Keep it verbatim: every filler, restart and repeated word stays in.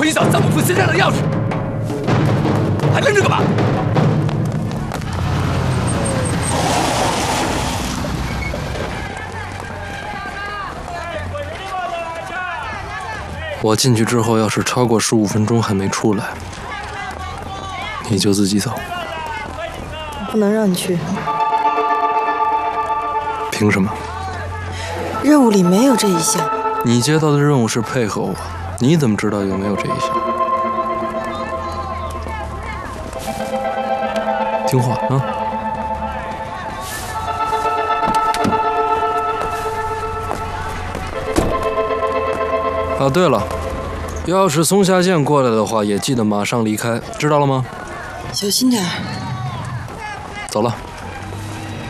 你找藏母夫身上的钥匙，还愣着干嘛？ 我进去之后，要是超过十五分钟还没出来，你就自己走。 不能让你去。 凭什么？ 任务里没有这一项。 你接到的任务是配合我，你怎么知道有没有这一项？听话啊！啊，对了，要是松下健过来的话，也记得马上离开，知道了吗？ 小心点儿。 走了。